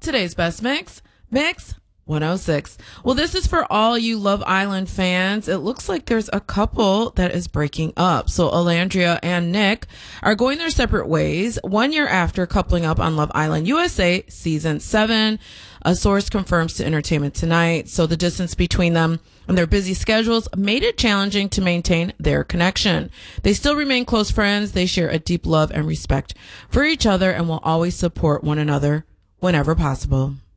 today's best mix, Mix 106. Well, this is for all you Love Island fans. It looks like there's a couple that is breaking up. So Alandria and Nick are going their separate ways 1 year after coupling up on Love Island USA season 7. A source confirms to Entertainment Tonight. So the distance between them and their busy schedules made it challenging to maintain their connection. They still remain close friends. They share a deep love and respect for each other and will always support one another whenever possible.